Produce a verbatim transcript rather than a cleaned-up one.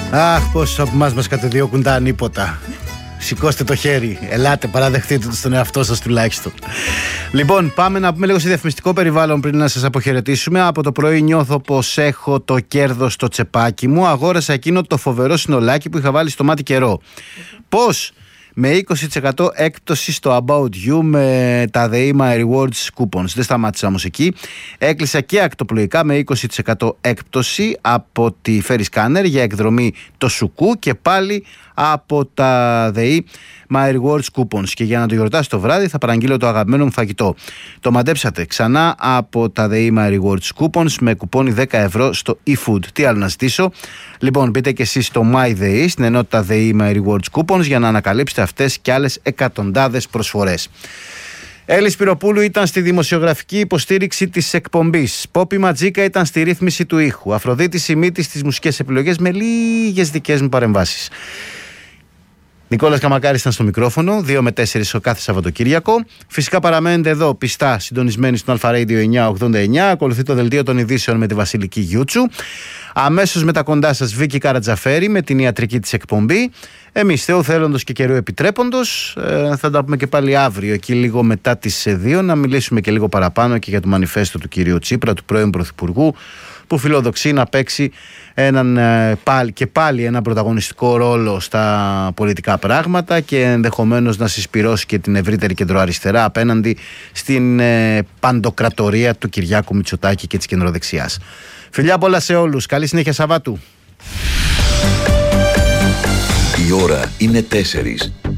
Αχ, πόσους από εμάς μας κατεδιώκουν τα ανίποτα. Σηκώστε το χέρι, ελάτε, παραδεχτείτε το στον εαυτό σας τουλάχιστον. Λοιπόν, πάμε να πούμε λίγο σε διαφημιστικό περιβάλλον πριν να σας αποχαιρετήσουμε. Από το πρωί νιώθω πως έχω το κέρδος στο τσεπάκι μου. Αγόρασα εκείνο το φοβερό συνολάκι που είχα βάλει στο μάτι καιρό. Πώς? Με είκοσι τοις εκατό έκπτωση στο About You με τα The My Rewards coupons. Δεν σταμάτησα όμως εκεί. Έκλεισα και ακτοπλοϊκά με είκοσι τοις εκατό έκπτωση από τη Ferry Scanner για εκδρομή το Σουκού και πάλι από τα The My Rewards coupons. Και για να το γιορτάσω το βράδυ θα παραγγείλω το αγαπημένο μου φαγητό. Το μαντέψατε ξανά από τα The My Rewards coupons με κουπόνι δέκα ευρώ στο eFood. Τι άλλο να ζητήσω? Λοιπόν, μπείτε και εσείς στο MyTheE στην ενότητα The My Rewards coupons για να ανακαλύψετε αυτές και άλλες εκατοντάδες προσφορές. Έλλη Σπυροπούλου ήταν στη δημοσιογραφική υποστήριξη της εκπομπής. Πόπι Ματζίκα ήταν στη ρύθμιση του ήχου. Αφροδίτη Σιμίτης στις μουσικές επιλογές με λίγες δικές μου παρεμβάσεις. Νικόλας Καμακάρης ήταν στο μικρόφωνο, δύο με τέσσερις ο κάθε Σαββατοκύριακο. Φυσικά παραμένετε εδώ πιστά συντονισμένοι στον Αλφα Radio εννιακόσια ογδόντα εννιά. Ακολουθεί το δελτίο των ειδήσεων με τη Βασιλική Γιούτσου. Αμέσως μετά κοντά σας Βίκη Καρατζαφέρη με την ιατρική της εκπομπή. Εμείς Θεού θέλοντος και καιρού επιτρέποντος ε, θα τα πούμε και πάλι αύριο εκεί λίγο μετά τις δύο, να μιλήσουμε και λίγο παραπάνω και για το μανιφέστο του κυρίου Τσίπρα, του πρώην Πρωθυπουργού, που φιλοδοξεί να παίξει έναν, ε, πάλι, και πάλι έναν πρωταγωνιστικό ρόλο στα πολιτικά πράγματα και ενδεχομένως να συσπυρώσει και την ευρύτερη κεντροαριστερά απέναντι στην ε, παντοκρατορία του Κυριάκου Μητσοτάκη και της κεντροδεξιάς. Φιλιά πολλά σε όλους. Καλή συνέχεια Σαββάτου. Η ώρα είναι τέσσερις.